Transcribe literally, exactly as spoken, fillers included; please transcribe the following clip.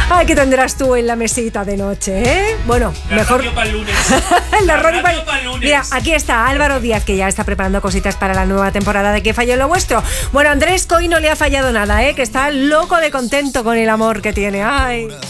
Ay, ¿qué tendrás tú en la mesita de noche, eh? Bueno, la mejor... radio para el lunes. la la radio radio pa... para el lunes. Mira, aquí está Álvaro Díaz, que ya está preparando cositas para la nueva temporada de ¿Qué falló lo vuestro? Bueno, Andrés Coy no le ha fallado nada, ¿eh? Que está loco de contento con el amor que tiene. Ay...